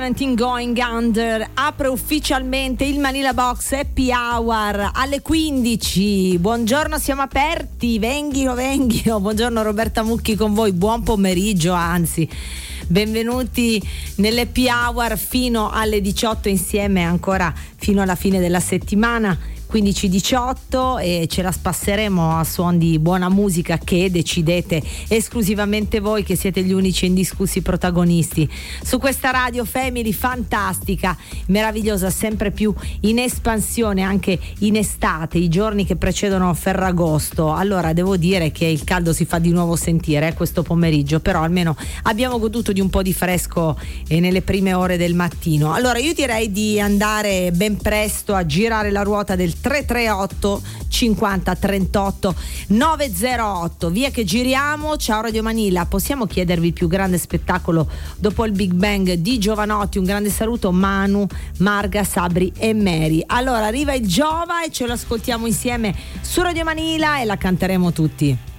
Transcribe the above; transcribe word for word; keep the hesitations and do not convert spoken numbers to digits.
Going Under apre ufficialmente il Manila Box Happy Hour alle quindici. Buongiorno, siamo aperti. Venghino, venghino. Buongiorno Roberta Mucchi con voi. Buon pomeriggio, anzi. Benvenuti nell'Happy Hour fino alle diciotto insieme, ancora fino alla fine della settimana. quindici diciotto e ce la spasseremo a suon di buona musica che decidete esclusivamente voi, che siete gli unici indiscussi protagonisti su questa radio family fantastica, meravigliosa, sempre più in espansione anche in estate, i giorni che precedono Ferragosto. Allora devo dire che il caldo si fa di nuovo sentire eh, questo pomeriggio, però almeno abbiamo goduto di un po' di fresco eh, nelle prime ore del mattino. Allora io direi di andare ben presto a girare la ruota del tre tre otto cinquanta trentotto novecentotto. Via che giriamo. Ciao Radio Manila, possiamo chiedervi il più grande spettacolo dopo il Big Bang di Giovanotti? Un grande saluto Manu, Marga, Sabri e Mary. Allora arriva il Giova e ce lo ascoltiamo insieme su Radio Manila e la canteremo tutti.